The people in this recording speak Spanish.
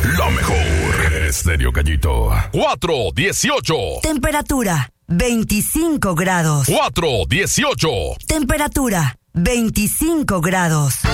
La mejor. Estéreo Gallito. 418. Temperatura 25 grados. 418. Temperatura 25 grados.